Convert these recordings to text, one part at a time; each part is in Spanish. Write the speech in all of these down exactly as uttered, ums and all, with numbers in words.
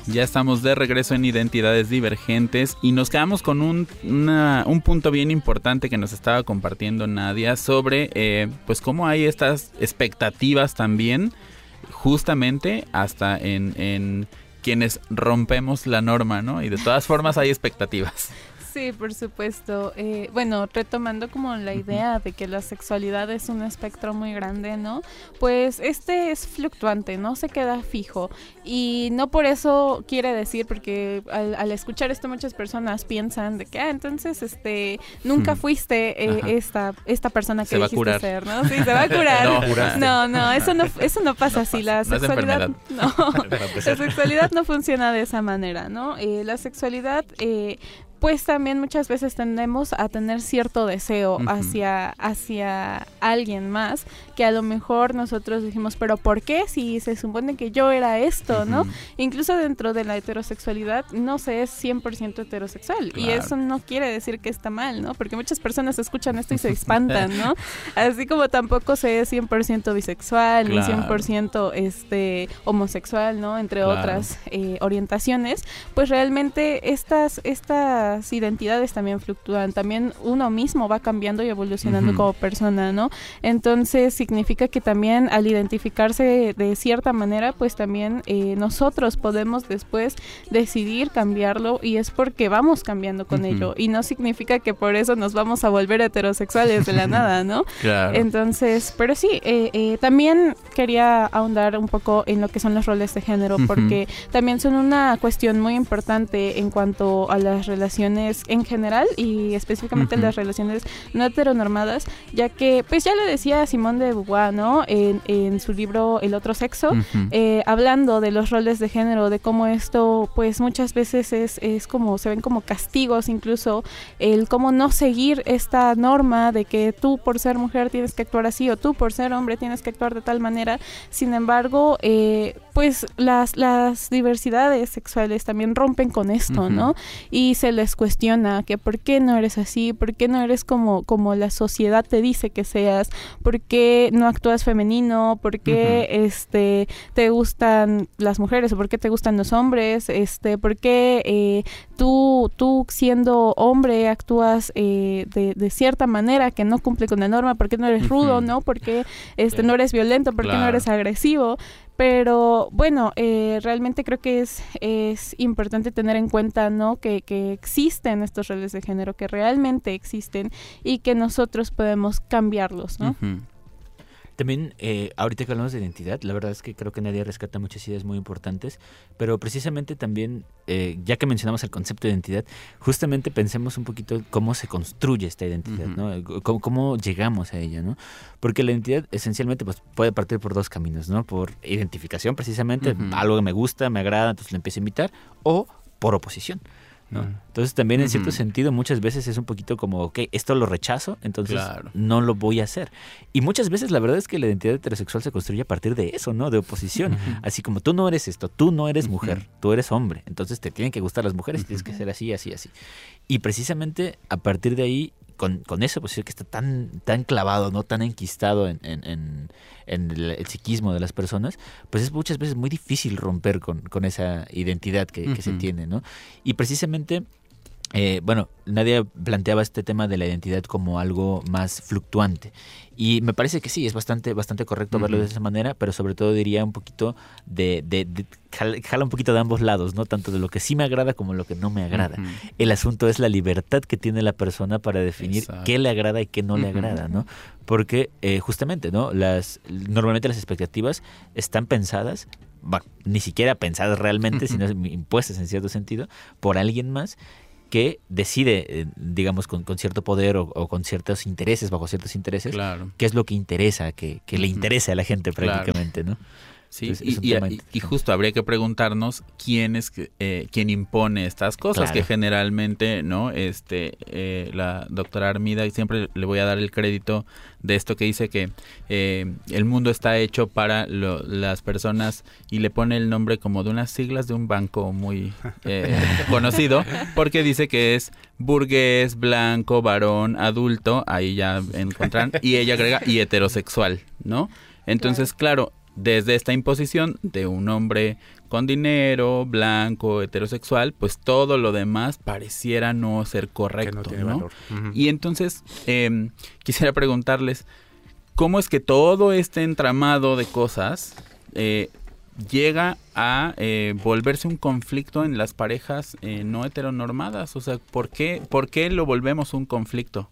Ya estamos de regreso en Identidades Divergentes y nos quedamos con un, una, un punto bien importante que nos estaba compartiendo Nadia sobre eh, pues cómo hay estas expectativas también justamente hasta en, en quienes rompemos la norma, ¿no? Y de todas formas hay expectativas. Sí, por supuesto. Eh, bueno, retomando como la idea de que la sexualidad es un espectro muy grande, ¿no? Pues este es fluctuante, no se queda fijo. Y no por eso quiere decir, porque al, al escuchar esto muchas personas piensan de que, ah, entonces este nunca fuiste eh, esta esta persona que dijiste ser, ¿no? Sí, se va a curar. No, no, no, eso no, eso no pasa así. La sexualidad, no, la sexualidad no funciona de esa manera, ¿no? Eh, la sexualidad eh, pues también muchas veces tendemos a tener cierto deseo uh-huh. hacia, hacia alguien más, que a lo mejor nosotros dijimos, pero ¿por qué? Si se supone que yo era esto, uh-huh. ¿no? Incluso dentro de la heterosexualidad no se es cien por ciento heterosexual, claro. Y eso no quiere decir que está mal, ¿no? Porque muchas personas escuchan esto y se espantan, ¿no? Así como tampoco se es cien por ciento bisexual, claro. Ni cien por ciento este, homosexual, ¿no? Entre claro. otras eh, orientaciones, pues realmente estas, estas identidades también fluctúan, también uno mismo va cambiando y evolucionando uh-huh. como persona, ¿no? Entonces significa que también al identificarse de cierta manera, pues también eh, nosotros podemos después decidir cambiarlo y es porque vamos cambiando con uh-huh. ello y no significa que por eso nos vamos a volver heterosexuales de la nada, ¿no? Claro. Entonces, pero sí, eh, eh, también quería ahondar un poco en lo que son los roles de género uh-huh. porque también son una cuestión muy importante en cuanto a las relaciones en general y específicamente uh-huh. las relaciones no heteronormadas, ya que pues ya lo decía Simone de Beauvoir, ¿no? En, en su libro El otro sexo, uh-huh. eh, hablando de los roles de género, de cómo esto pues muchas veces es, es como, se ven como castigos, incluso el cómo no seguir esta norma de que tú por ser mujer tienes que actuar así o tú por ser hombre tienes que actuar de tal manera. Sin embargo, eh, pues las, las diversidades sexuales también rompen con esto, uh-huh. ¿no? Y se les cuestiona que por qué no eres así, por qué no eres como, como la sociedad te dice que seas, por qué no actúas femenino, por qué uh-huh. este, te gustan las mujeres o por qué te gustan los hombres, este, por qué eh, tú, tú siendo hombre actúas eh, de, de cierta manera que no cumple con la norma, por qué no eres rudo, uh-huh. ¿no? Por qué este, no eres violento, por qué claro. no eres agresivo. Pero bueno, eh, realmente creo que es, es importante tener en cuenta, ¿no? Que, que existen estos roles de género, que realmente existen y que nosotros podemos cambiarlos, ¿no? Uh-huh. También, eh, ahorita que hablamos de identidad, la verdad es que creo que Nadia rescata muchas ideas muy importantes, pero precisamente también, eh, ya que mencionamos el concepto de identidad, justamente pensemos un poquito cómo se construye esta identidad, uh-huh. ¿no? Cómo, cómo llegamos a ella, ¿no? Porque la identidad esencialmente pues, puede partir por dos caminos, ¿no? Por identificación, precisamente, uh-huh. algo que me gusta, me agrada, entonces lo empiezo a imitar, o por oposición, ¿no? Uh-huh. Entonces también en cierto uh-huh. sentido muchas veces es un poquito como, ok, esto lo rechazo, entonces claro. no lo voy a hacer. Y muchas veces la verdad es que la identidad heterosexual se construye a partir de eso, ¿no? De oposición. Uh-huh. Así como tú no eres esto, tú no eres uh-huh. mujer, tú eres hombre, entonces te tienen que gustar las mujeres, uh-huh. tienes que ser así, así, así. Y precisamente a partir de ahí, con, con esa posición que está tan, tan clavado, ¿no? Tan enquistado en, en, en, en el, el psiquismo de las personas, pues es muchas veces muy difícil romper con, con esa identidad que, uh-huh. que se tiene, ¿no? Y precisamente... Eh, bueno, Nadia planteaba este tema de la identidad como algo más fluctuante y me parece que sí, es bastante bastante correcto uh-huh. verlo de esa manera, pero sobre todo diría un poquito de, de, de jala, jala un poquito de ambos lados, ¿no? Tanto de lo que sí me agrada como lo que no me agrada. Uh-huh. El asunto es la libertad que tiene la persona para definir Exacto. qué le agrada y qué no uh-huh. le agrada, ¿no? Porque eh, justamente, ¿no? Las normalmente las expectativas están pensadas, bueno, ni siquiera pensadas realmente, uh-huh. sino impuestas en cierto sentido por alguien más que decide, eh, digamos, con, con cierto poder o, o con ciertos intereses, bajo ciertos intereses, claro. qué es lo que interesa, que, que uh-huh. le interesa a la gente prácticamente, claro. ¿no? Sí, Entonces, y, y, y justo habría que preguntarnos quién es eh, quién impone estas cosas, claro. que generalmente, ¿no? Este, eh, la doctora Armida, y siempre le voy a dar el crédito de esto que dice que eh, el mundo está hecho para lo, las personas, y le pone el nombre como de unas siglas de un banco muy eh, conocido, porque dice que es burgués, blanco, varón, adulto, ahí ya encuentran, y ella agrega, y heterosexual, ¿no? Entonces, claro, desde esta imposición de un hombre con dinero, blanco, heterosexual, pues todo lo demás pareciera no ser correcto, que no tiene ¿no? valor. Uh-huh. Y entonces eh, quisiera preguntarles, ¿cómo es que todo este entramado de cosas eh, llega a eh, volverse un conflicto en las parejas eh, no heteronormadas? O sea, ¿por qué, ¿por qué lo volvemos un conflicto?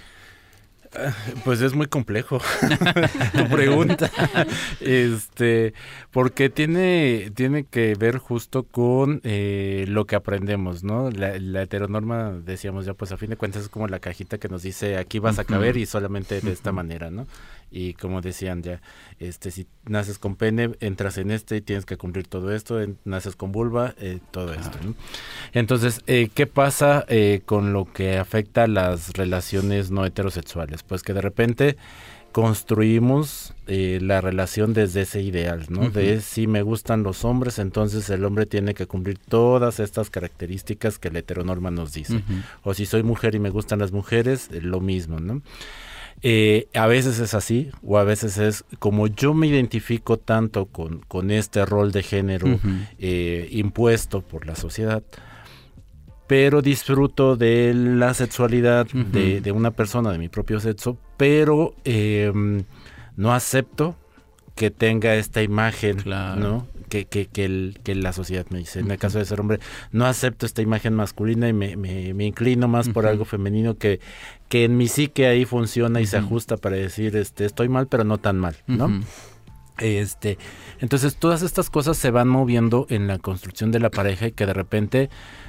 Pues es muy complejo tu pregunta, este, porque tiene tiene que ver justo con eh, lo que aprendemos, ¿no? La, la heteronorma, decíamos ya, pues a fin de cuentas es como la cajita que nos dice aquí vas a caber y solamente de esta manera, ¿no? Y como decían ya, este, si naces con pene, entras en este y tienes que cumplir todo esto, en, naces con vulva, eh, todo esto, ¿no? Entonces, eh, ¿qué pasa eh, con lo que afecta a las relaciones no heterosexuales? Pues que de repente construimos eh, la relación desde ese ideal, ¿no? Uh-huh. De si me gustan los hombres, entonces el hombre tiene que cumplir todas estas características que la heteronorma nos dice. Uh-huh. O si soy mujer y me gustan las mujeres, eh, lo mismo, ¿no? Eh, a veces es así, o a veces es como yo me identifico tanto con, con este rol de género uh-huh. eh, impuesto por la sociedad, pero disfruto de la sexualidad uh-huh. de, de una persona de mi propio sexo, pero eh, no acepto que tenga esta imagen, claro. ¿no? Que, que, que, el, que la sociedad me dice. En el caso de ser hombre, no acepto esta imagen masculina y me, me, me inclino más uh-huh. por algo femenino que, que en mi psique ahí funciona y uh-huh. se ajusta para decir, este, estoy mal, pero no tan mal, ¿no? Uh-huh. Este, entonces todas estas cosas se van moviendo en la construcción de la pareja y que de repente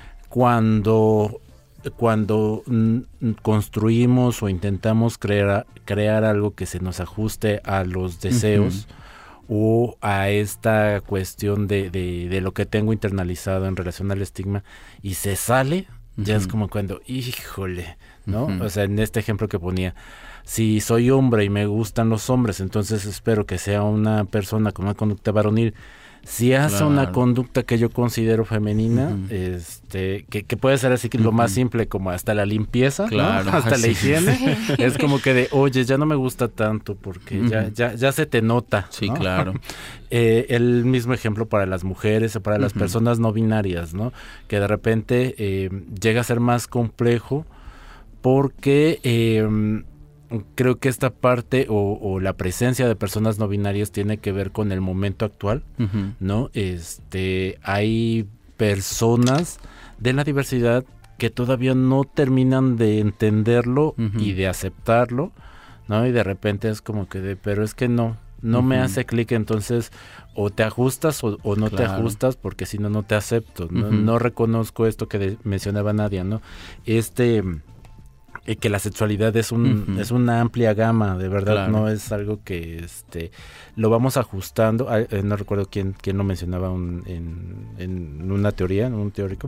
cuando cuando mm, construimos o intentamos crear, crear algo que se nos ajuste a los deseos uh-huh. o a esta cuestión de, de, de lo que tengo internalizado en relación al estigma y se sale, uh-huh. ya es como cuando, híjole, ¿no? Uh-huh. O sea, en este ejemplo que ponía, si soy hombre y me gustan los hombres, entonces espero que sea una persona con una conducta varonil. Si hace claro. una conducta que yo considero femenina, uh-huh. este, que, que puede ser así que uh-huh. lo más simple como hasta la limpieza, claro, ¿no? hasta sí. la higiene, es como que de, oye, ya no me gusta tanto porque uh-huh. ya, ya, ya se te nota. Sí, ¿no? claro. eh, el mismo ejemplo para las mujeres o para uh-huh. las personas no binarias, ¿no? Que de repente eh, llega a ser más complejo porque eh, creo que esta parte o, o la presencia de personas no binarias tiene que ver con el momento actual, uh-huh. ¿no? Este, hay personas de la diversidad que todavía no terminan de entenderlo uh-huh. y de aceptarlo, ¿no? Y de repente es como que de, pero es que no, no uh-huh. me hace clic, entonces o te ajustas o, o no claro. te ajustas porque si no, no te acepto, ¿no? Uh-huh. No reconozco esto que de, mencionaba Nadia, ¿no? Este... Eh, que la sexualidad es un uh-huh. es una amplia gama, de verdad, claro. no es algo que este lo vamos ajustando. Ah, eh, no recuerdo quién quién lo mencionaba un, en, en una teoría, en un teórico,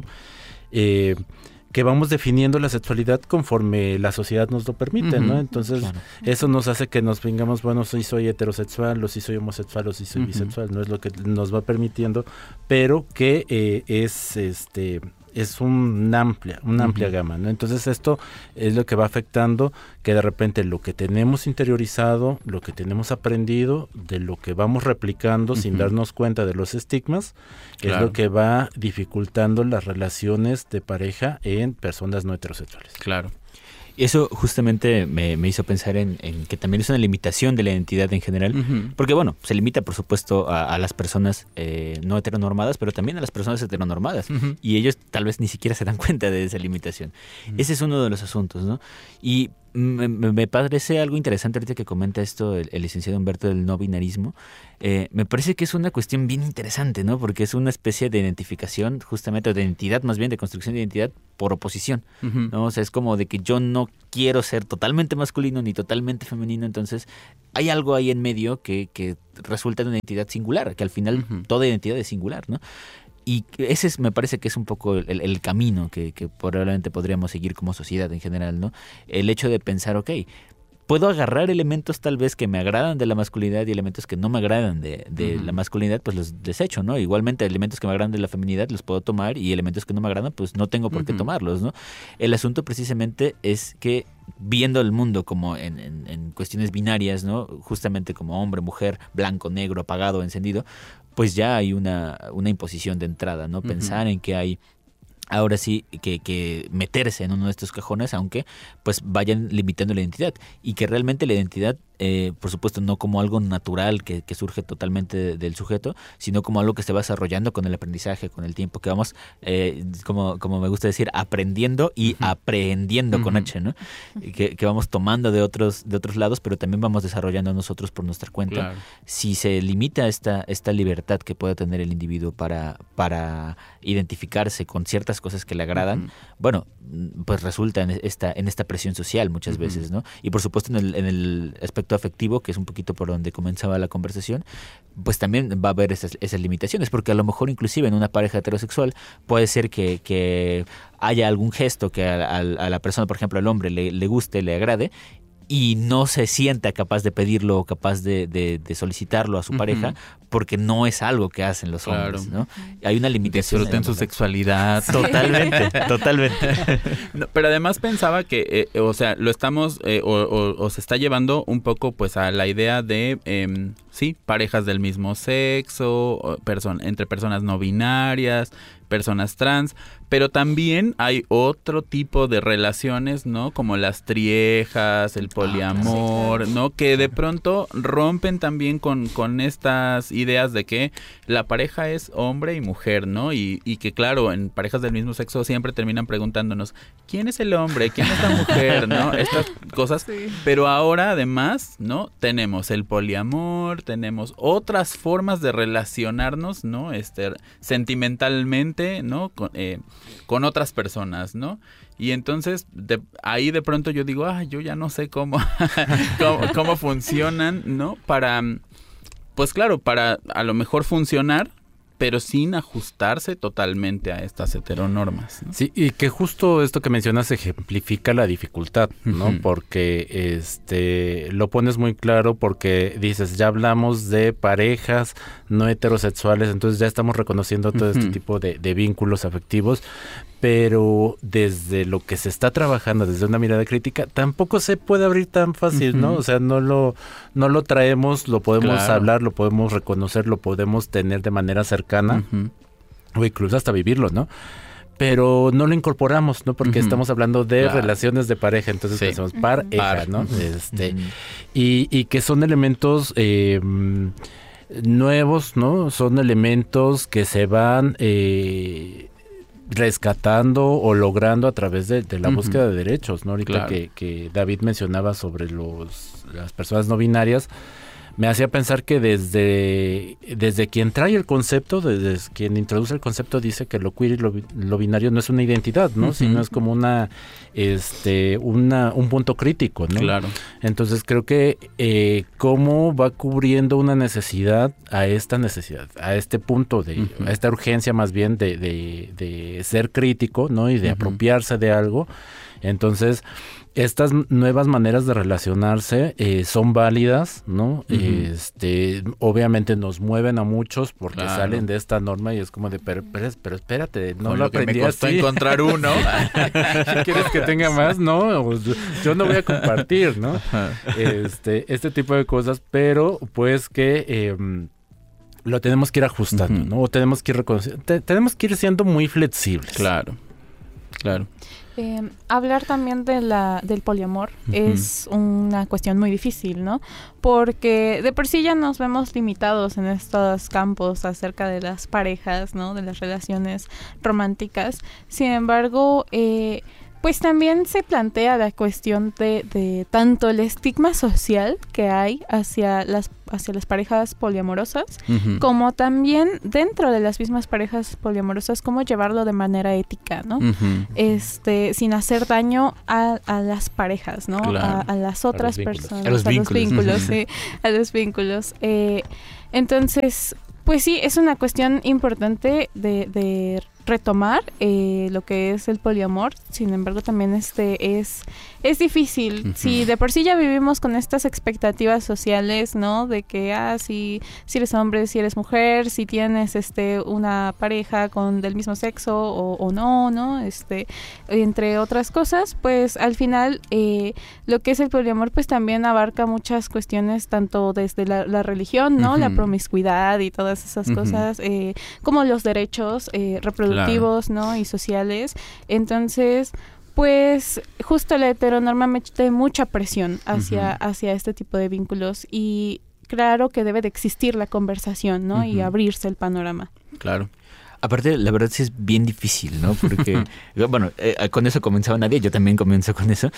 eh, que vamos definiendo la sexualidad conforme la sociedad nos lo permite, uh-huh. ¿no? Entonces, claro. eso nos hace que nos vengamos, bueno, si soy heterosexual, o si soy homosexual, o si soy uh-huh. bisexual, no es lo que nos va permitiendo, pero que eh, es este es un amplia, una amplia uh-huh. gama, ¿no? Entonces esto es lo que va afectando que de repente lo que tenemos interiorizado, lo que tenemos aprendido, de lo que vamos replicando uh-huh. sin darnos cuenta de los estigmas, claro. es lo que va dificultando las relaciones de pareja en personas no heterosexuales. Claro. Eso justamente me, me hizo pensar en, en que también es una limitación de la identidad en general, uh-huh. porque bueno, se limita por supuesto a, a las personas eh, no heteronormadas, pero también a las personas heteronormadas, uh-huh. y ellos tal vez ni siquiera se dan cuenta de esa limitación. Uh-huh. Ese es uno de los asuntos, ¿no? Y me, me parece algo interesante ahorita que comenta esto el, el licenciado Humberto del no binarismo. Eh, me parece que es una cuestión bien interesante, ¿no? Porque es una especie de identificación, justamente, de identidad, más bien de construcción de identidad por oposición, uh-huh. ¿no? O sea, es como de que yo no quiero ser totalmente masculino ni totalmente femenino, entonces hay algo ahí en medio que, que resulta en una identidad singular, que al final uh-huh. toda identidad es singular, ¿no? Y ese es, me parece que es un poco el, el camino que, que probablemente podríamos seguir como sociedad en general, ¿no? El hecho de pensar, ok, puedo agarrar elementos tal vez que me agradan de la masculinidad y elementos que no me agradan de, de uh-huh. la masculinidad, pues los desecho, ¿no? Igualmente elementos que me agradan de la feminidad los puedo tomar y elementos que no me agradan, pues no tengo por qué uh-huh. tomarlos, ¿no? El asunto precisamente es que viendo el mundo como en, en, en cuestiones binarias, ¿no? Justamente como hombre, mujer, blanco, negro, apagado, encendido, pues ya hay una, una imposición de entrada, ¿no? Uh-huh. Pensar en que hay ahora sí que, que meterse en uno de estos cajones, aunque pues vayan limitando la identidad, y que realmente la identidad, eh, por supuesto, no como algo natural que, que surge totalmente de, del sujeto, sino como algo que se va desarrollando con el aprendizaje, con el tiempo, que vamos, eh, como, como me gusta decir, aprendiendo y uh-huh. aprehendiendo uh-huh. con H, ¿no? Que, que vamos tomando de otros, de otros lados, pero también vamos desarrollando nosotros por nuestra cuenta. Claro. Si se limita esta, esta libertad que puede tener el individuo para, para identificarse con ciertas cosas que le agradan, uh-huh. bueno, pues resulta en esta, en esta presión social muchas uh-huh. veces, ¿no? Y por supuesto en el, en el aspecto afectivo, que es un poquito por donde comenzaba la conversación, pues también va a haber esas, esas limitaciones, porque a lo mejor inclusive en una pareja heterosexual puede ser que, que haya algún gesto que a, a, a la persona, por ejemplo al hombre, le, le guste, le agrade, y no se sienta capaz de pedirlo o capaz de, de, de solicitarlo a su uh-huh. pareja, porque no es algo que hacen los claro. hombres, ¿no? Hay una limitación. Disfruten su sexualidad. Totalmente, totalmente. No, pero además pensaba que, eh, o sea, lo estamos, eh, o, o, o se está llevando un poco pues a la idea de, eh, sí, parejas del mismo sexo, person- entre personas no binarias, personas trans, pero también hay otro tipo de relaciones, ¿no? Como las triejas, el poliamor, ah, sí, claro. ¿no? Que de pronto rompen también con, con estas ideas de que la pareja es hombre y mujer, ¿no? Y, y que claro, en parejas del mismo sexo siempre terminan preguntándonos, ¿quién es el hombre? ¿Quién es la mujer? ¿No? Estas cosas. Sí. Pero ahora además, ¿no? Tenemos el poliamor, tenemos otras formas de relacionarnos, ¿no? Este, sentimentalmente, ¿no? Con, eh, con otras personas, ¿no? Y entonces de, ahí de pronto yo digo, ah, yo ya no sé cómo, cómo, cómo funcionan, ¿no? Para, pues claro, para a lo mejor funcionar, pero sin ajustarse totalmente a estas heteronormas, ¿no? Sí, y que justo esto que mencionas ejemplifica la dificultad, ¿no? Uh-huh. Porque este lo pones muy claro porque dices, ya hablamos de parejas no heterosexuales, entonces ya estamos reconociendo todo uh-huh. este tipo de, de vínculos afectivos, pero desde lo que se está trabajando, desde una mirada crítica, tampoco se puede abrir tan fácil, uh-huh. ¿no? O sea, no lo no lo traemos, lo podemos claro. hablar, lo podemos reconocer, lo podemos tener de manera cercana, uh-huh. o incluso hasta vivirlo, ¿no? Pero no lo incorporamos, ¿no? Porque uh-huh. estamos hablando de claro. relaciones de pareja, entonces sí. pensamos pareja, Par. ¿no? Uh-huh. Este, uh-huh. y, y que son elementos eh, nuevos, ¿no? Son elementos que se van eh, rescatando o logrando a través de, de la uh-huh. búsqueda de derechos, ¿no? Ahorita claro. que, que David mencionaba sobre los las personas no binarias, me hacía pensar que desde, desde quien trae el concepto, desde quien introduce el concepto, dice que lo queer y lo, lo binario no es una identidad, ¿no? Uh-huh. Sino es como una, este, una, un punto crítico, ¿no? Claro. Entonces creo que eh, cómo va cubriendo una necesidad a esta necesidad, a este punto de, uh-huh. a esta urgencia más bien de, de, de ser crítico, ¿no? Y de uh-huh. apropiarse de algo. Entonces, estas nuevas maneras de relacionarse eh, son válidas, ¿no? Uh-huh. Este, obviamente nos mueven a muchos porque claro. salen de esta norma y es como de, pero, pero, pero espérate, no Con lo lo que aprendí me costó así. encontrar uno. ¿Quieres que tenga más? No, yo no voy a compartir, ¿no? Este, este tipo de cosas, pero pues que eh, lo tenemos que ir ajustando, uh-huh. ¿no? O tenemos que ir reconociendo, te, tenemos que ir siendo muy flexibles. Claro, claro. Eh, hablar también de la del poliamor uh-huh. es una cuestión muy difícil, ¿no? Porque de por sí ya nos vemos limitados en estos campos acerca de las parejas, ¿no? De las relaciones románticas. Sin embargo, eh, pues también se plantea la cuestión de, de tanto el estigma social que hay hacia las hacia las parejas poliamorosas, uh-huh. como también dentro de las mismas parejas poliamorosas, cómo llevarlo de manera ética, ¿no? Uh-huh. Este, sin hacer daño a, a las parejas, ¿no? Claro. A, a las otras a personas, a los a vínculos, los vínculos, sí, a los vínculos. Eh, entonces, pues sí, es una cuestión importante de, de retomar eh, lo que es el poliamor. Sin embargo, también este es es difícil. Uh-huh. Si de por sí ya vivimos con estas expectativas sociales, ¿no? De que ah si si eres hombre, si eres mujer, si tienes este una pareja con del mismo sexo o, o no, ¿no? Este entre otras cosas, pues al final eh, lo que es el poliamor pues también abarca muchas cuestiones, tanto desde la, la religión, ¿no? Uh-huh. La promiscuidad y todas esas uh-huh. cosas, eh, como los derechos eh, reproductivos, claro. ¿no? Y sociales. Entonces, pues justo la heteronorma mete mucha presión hacia, uh-huh. hacia este tipo de vínculos, y claro que debe de existir la conversación, ¿no? Uh-huh. Y abrirse el panorama. Claro. Aparte, la verdad sí es bien difícil, ¿no? Porque, bueno, eh, con eso comenzaba Nadia, yo también comienzo con eso,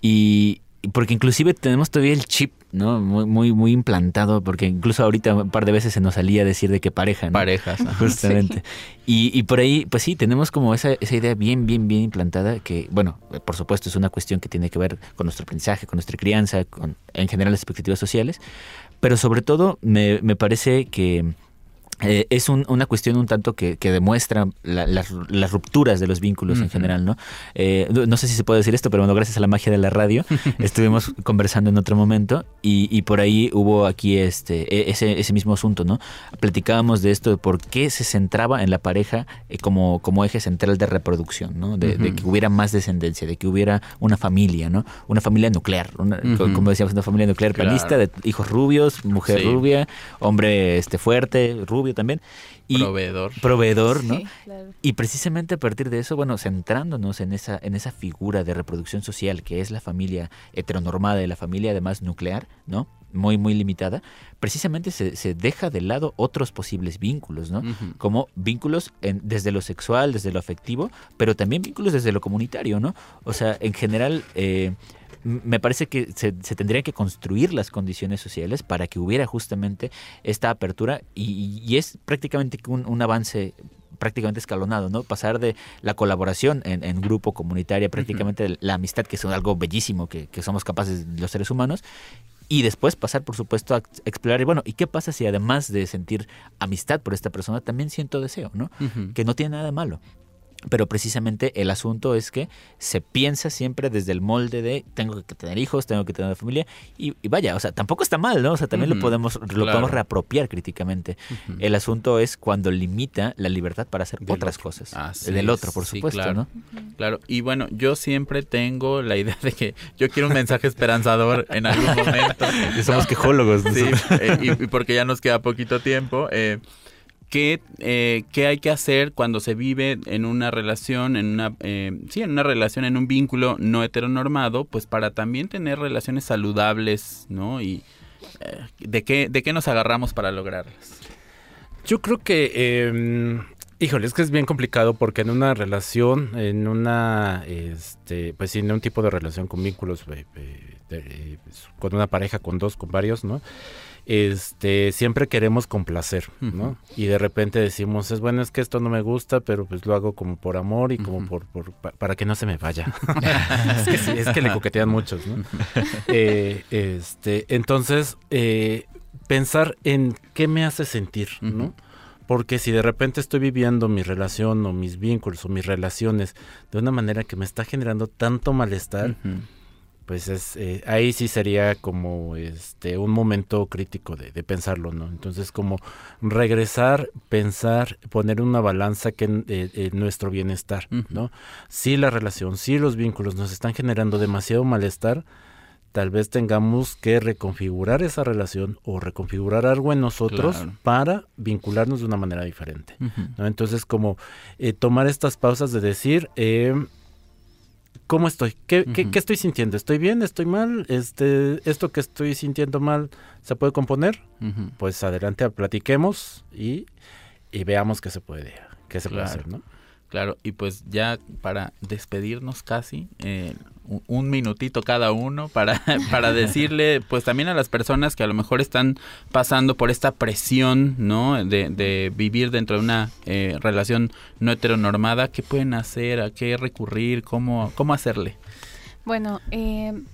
y porque inclusive tenemos todavía el chip, ¿no? Muy, muy, muy implantado, porque incluso ahorita un par de veces se nos salía decir de que pareja, ¿no? Parejas. Justamente. Sí. Y, y por ahí, pues sí, tenemos como esa, esa idea bien, bien, bien implantada que, bueno, por supuesto es una cuestión que tiene que ver con nuestro aprendizaje, con nuestra crianza, con en general las expectativas sociales, pero sobre todo me, me parece que Eh, es un, una cuestión un tanto que, que demuestra la, las, las rupturas de los vínculos uh-huh. en general, ¿no? Eh, no sé si se puede decir esto, pero bueno, gracias a la magia de la radio estuvimos conversando en otro momento y, y por ahí hubo aquí este ese, ese mismo asunto, ¿no? Platicábamos de esto, de por qué se centraba en la pareja eh, como, como eje central de reproducción, ¿no? De, uh-huh. de que hubiera más descendencia, de que hubiera una familia, ¿no? Una familia nuclear, una, uh-huh. como decíamos, una familia nuclear claro. panista, de hijos rubios, mujer sí. rubia, hombre este fuerte, rubio también. Y proveedor. Proveedor, ¿no? Sí, claro. Y precisamente a partir de eso, bueno, centrándonos en esa, en esa figura de reproducción social que es la familia heteronormada y la familia además nuclear, ¿no? Muy, muy limitada, precisamente se, se deja de lado otros posibles vínculos, ¿no? Uh-huh. Como vínculos en, desde lo sexual, desde lo afectivo, pero también vínculos desde lo comunitario, ¿no? O sea, en general, eh, me parece que se, se tendrían que construir las condiciones sociales para que hubiera justamente esta apertura y, y es prácticamente un, un avance prácticamente escalonado, ¿no? Pasar de la colaboración en, en grupo comunitaria, prácticamente uh-huh. la amistad, que es algo bellísimo que, que somos capaces los seres humanos, y después pasar, por supuesto, a explorar, y bueno, ¿y qué pasa si además de sentir amistad por esta persona, también siento deseo, ¿no? Uh-huh. Que no tiene nada de malo. Pero precisamente el asunto es que se piensa siempre desde el molde de tengo que tener hijos, tengo que tener una familia y, y vaya, o sea, tampoco está mal, ¿no? O sea, también uh-huh. lo podemos lo claro. podemos reapropiar críticamente. Uh-huh. El asunto es cuando limita la libertad para hacer del otras otro. cosas. Así del es. otro, por sí, supuesto, claro. ¿no? Uh-huh. Claro, y bueno, yo siempre tengo la idea de que yo quiero un mensaje esperanzador en algún momento. Y somos quejólogos. Sí, eh, y, y porque ya nos queda poquito tiempo. Eh, ¿Qué, eh, ¿Qué hay que hacer cuando se vive en una relación, en una, eh, sí, en una relación, en un vínculo no heteronormado, pues para también tener relaciones saludables, ¿no? Y eh, ¿de qué, de qué nos agarramos para lograrlas? Yo creo que, eh, híjole, es que es bien complicado porque en una relación, en una, este, pues sí, en un tipo de relación con vínculos, eh, eh, de, pues, con una pareja, con dos, con varios, ¿no? Este, siempre queremos complacer, ¿no? Uh-huh. Y de repente decimos, es bueno, es que esto no me gusta, pero pues lo hago como por amor y como uh-huh. por, por pa, para que no se me vaya. es, que sí, es que le coquetean muchos, ¿no? eh, este, entonces, eh, pensar en qué me hace sentir, ¿no? Uh-huh. Porque si de repente estoy viviendo mi relación o mis vínculos o mis relaciones de una manera que me está generando tanto malestar, uh-huh. pues es eh, ahí sí sería como este un momento crítico de, de pensarlo, ¿no? Entonces como regresar, pensar, poner una balanza que eh, eh, nuestro bienestar, uh-huh. ¿no? Si la relación, si los vínculos nos están generando demasiado malestar, tal vez tengamos que reconfigurar esa relación o reconfigurar algo en nosotros claro. para vincularnos de una manera diferente, uh-huh. ¿no? Entonces como eh, tomar estas pausas de decir eh, ¿cómo estoy? ¿Qué, uh-huh. ¿qué, ¿Qué estoy sintiendo? ¿Estoy bien? ¿Estoy mal? Este, ¿Esto que estoy sintiendo mal se puede componer? Uh-huh. Pues adelante, platiquemos y, y veamos qué se puede, qué se claro. puede hacer, ¿no? Claro, y pues ya para despedirnos casi, eh, un, un minutito cada uno para, para decirle pues también a las personas que a lo mejor están pasando por esta presión, ¿no? De, de vivir dentro de una eh, relación no heteronormada, ¿qué pueden hacer? ¿A qué recurrir? ¿Cómo, cómo hacerle? Bueno, eh,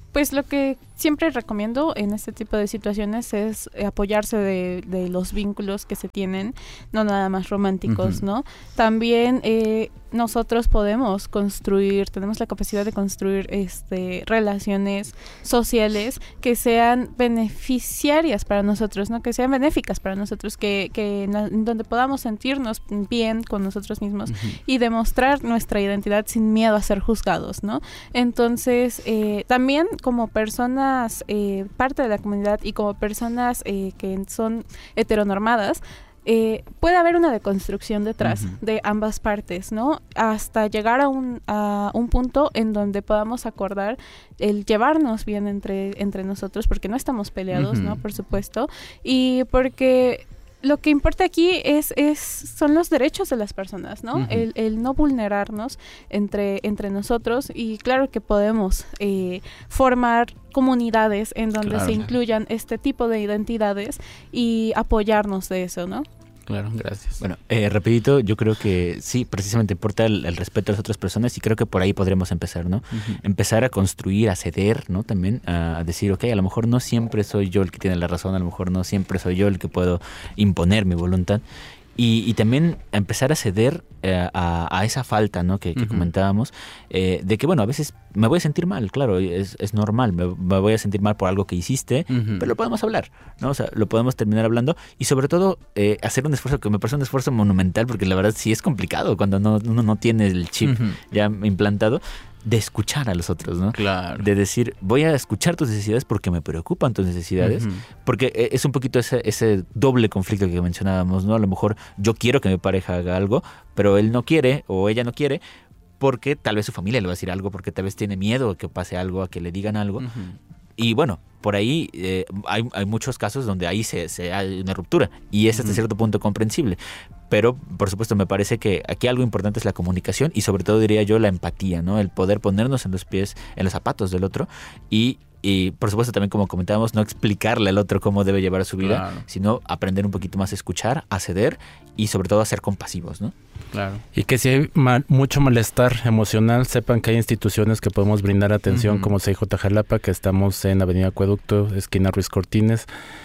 pues lo que siempre recomiendo en este tipo de situaciones es apoyarse de, de los vínculos que se tienen, no nada más románticos, uh-huh. ¿no? También eh, nosotros podemos construir, tenemos la capacidad de construir este, relaciones sociales que sean beneficiarias para nosotros, ¿no? Que sean benéficas para nosotros, que, que en, la, en donde podamos sentirnos bien con nosotros mismos uh-huh. y demostrar nuestra identidad sin miedo a ser juzgados, ¿no? Entonces, eh, también como personas Eh, parte de la comunidad y como personas eh, que son heteronormadas, eh, puede haber una deconstrucción detrás uh-huh. de ambas partes, ¿no? Hasta llegar a un, a un punto en donde podamos acordar el llevarnos bien entre, entre nosotros, porque no estamos peleados, uh-huh. ¿no? Por supuesto, y porque lo que importa aquí es, es son los derechos de las personas, ¿no? Uh-huh. El, el no vulnerarnos entre, entre nosotros, y claro que podemos eh, formar comunidades en donde claro. se incluyan este tipo de identidades y apoyarnos de eso, ¿no? Claro, gracias. Bueno, eh, rapidito, yo creo que sí, precisamente importa el, el respeto a las otras personas, y creo que por ahí podremos empezar, ¿no? Uh-huh. Empezar a construir, a ceder, ¿no? También a, a decir, ok, a lo mejor no siempre soy yo el que tiene la razón, a lo mejor no siempre soy yo el que puedo imponer mi voluntad. Y, y también empezar a ceder eh, a, a esa falta, ¿no? que, que uh-huh. comentábamos, eh, de que, bueno, a veces me voy a sentir mal, claro, es, es normal, me, me voy a sentir mal por algo que hiciste, uh-huh. pero lo podemos hablar, ¿no? O sea, lo podemos terminar hablando, y sobre todo eh, hacer un esfuerzo que me parece un esfuerzo monumental, porque la verdad sí es complicado cuando no, uno no tiene el chip uh-huh. ya implantado, de escuchar a los otros, ¿no? Claro. De decir, voy a escuchar tus necesidades porque me preocupan tus necesidades, uh-huh. porque es un poquito ese, ese doble conflicto que mencionábamos, ¿no? A lo mejor yo quiero que mi pareja haga algo, pero él no quiere o ella no quiere, porque tal vez su familia le va a decir algo, porque tal vez tiene miedo a que pase algo, a que le digan algo. Uh-huh. Y bueno, por ahí eh, hay, hay muchos casos donde ahí se, se hay una ruptura, y es hasta uh-huh. cierto punto comprensible. Pero, por supuesto, me parece que aquí algo importante es la comunicación, y sobre todo, diría yo, la empatía, ¿no? El poder ponernos en los pies, en los zapatos del otro, y, y por supuesto, también, como comentábamos, no explicarle al otro cómo debe llevar su vida, claro. sino aprender un poquito más a escuchar, a ceder, y sobre todo a ser compasivos, ¿no? Claro. Y que si hay mal, mucho malestar emocional, sepan que hay instituciones que podemos brindar atención, uh-huh. como C I J Jalapa, que estamos en Avenida Acueducto, esquina Ruiz Cortines.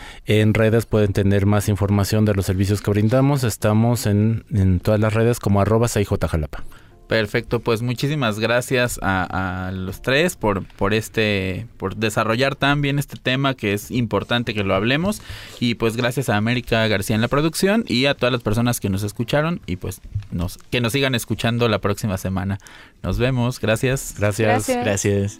En redes pueden tener más información de los servicios que brindamos. Estamos en, en todas las redes como arroba C I J Jalapa. Perfecto, pues muchísimas gracias a, a los tres por, por este, por desarrollar tan bien este tema, que es importante que lo hablemos, y pues gracias a América García en la producción, y a todas las personas que nos escucharon, y pues nos, que nos sigan escuchando la próxima semana. Nos vemos, gracias. Gracias. Gracias. Gracias.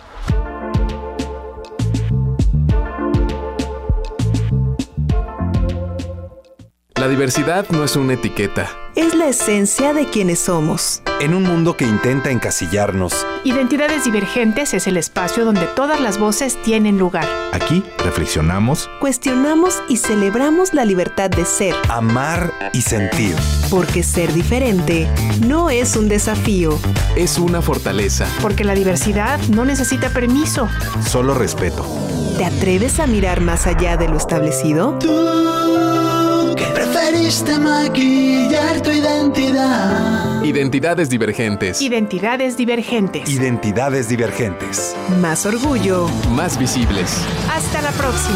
La diversidad no es una etiqueta. Es la esencia de quienes somos. En un mundo que intenta encasillarnos, Identidades Divergentes es el espacio donde todas las voces tienen lugar. aquí reflexionamos, Cuestionamos y celebramos la libertad de ser. amar y sentir. Porque ser diferente no es un desafío. Es una fortaleza. Porque la diversidad no necesita permiso. Solo respeto. ¿Te atreves a mirar más allá de lo establecido? Que preferiste maquillar tu identidad. Identidades Divergentes. Identidades Divergentes. Identidades divergentes. Más orgullo. Más visibles. Hasta la próxima.